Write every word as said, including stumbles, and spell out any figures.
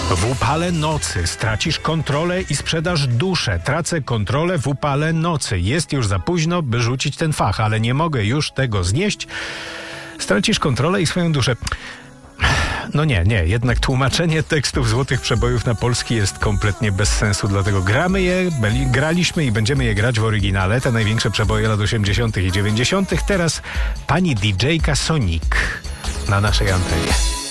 W upale nocy stracisz kontrolę i sprzedasz duszę. Tracę kontrolę w upale nocy. Jest już za późno, by rzucić ten fach, ale nie mogę już tego znieść. Stracisz kontrolę i swoją duszę. No nie, nie. Jednak tłumaczenie tekstów Złotych Przebojów na polski jest kompletnie bez sensu, dlatego gramy je, byli, graliśmy i będziemy je grać w oryginale. Te największe przeboje lat osiemdziesiątych i dziewięćdziesiątych. Teraz pani didżejka Sonic na naszej antenie.